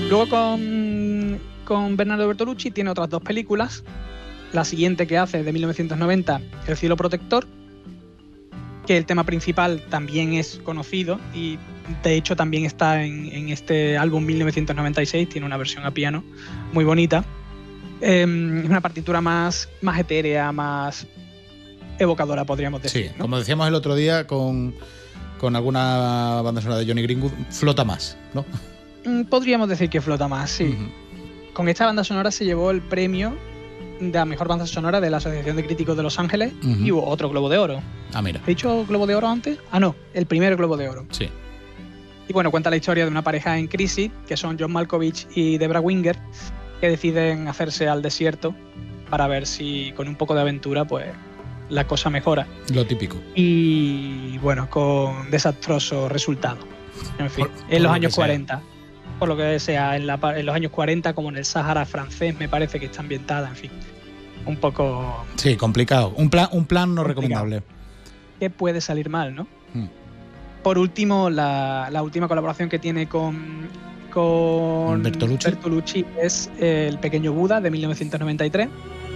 Luego con Bernardo Bertolucci tiene otras 2 películas. La siguiente que hace, de 1990, El cielo protector, que el tema principal también es conocido y de hecho también está en este álbum 1996, tiene una versión a piano muy bonita. Es una partitura más etérea, más evocadora, podríamos decir. Sí, ¿no? como decíamos el otro día con alguna banda sonora de Johnny Greenwood, flota más, ¿no? Podríamos decir que flota más, sí. Con esta banda sonora se llevó el premio de la mejor banda sonora de la Asociación de Críticos de Los Ángeles y hubo otro Globo de Oro. Ah, mira. ¿He dicho Globo de Oro antes? Ah, no, el primer Globo de Oro. Sí. Y bueno, cuenta la historia de una pareja en crisis, que son John Malkovich y Debra Winger, que deciden hacerse al desierto para ver si con un poco de aventura pues la cosa mejora. Lo típico. Y bueno, con desastroso resultado. En fin, en los años 40. Por lo que sea, en los años 40, como en el Sáhara francés, me parece que está ambientada, en fin. Un poco... Sí, complicado. Un plan no complicado. Recomendable. ¿Qué puede salir mal, no? Por último, la última colaboración que tiene con Bertolucci es El pequeño Buda, de 1993,